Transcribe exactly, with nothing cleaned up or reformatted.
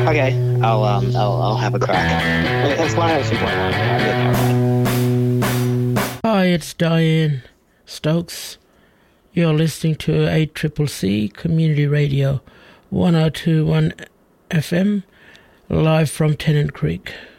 Okay, I'll um, I'll I'll have a crack. That's one hundred two point one. Hi, it's Diane Stokes. You're listening to A C C C Community Radio, one oh two point one F M, live from Tennant Creek.